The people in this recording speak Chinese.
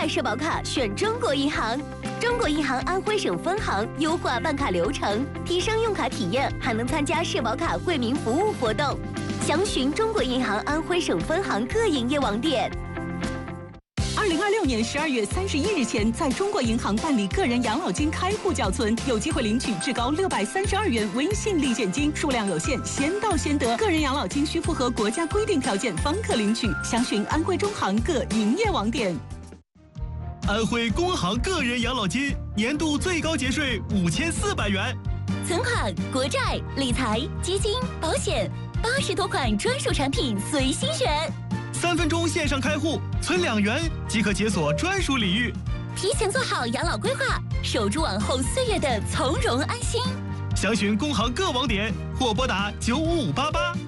社保卡选中国银行。中国银行安徽省分行优化办卡流程，提升用卡体验，还能参加社保卡惠民服务活动。详询中国银行安徽省分行各营业网点。 2026年12月31日前，在中国银行办理个人养老金开户缴存，有机会领取至高632元微信立现金，数量有限，先到先得。个人养老金需符合国家规定条件方可领取。详询安徽中行各营业网点。 安徽工行个人养老金年度最高节税5400元， 存款、国债、理财、基金、保险，80多款专属产品随心选。 3分钟线上开户，存2元即可解锁专属礼遇。 提前做好养老规划，守住往后岁月的从容安心。 详询工行各网点或拨打95588。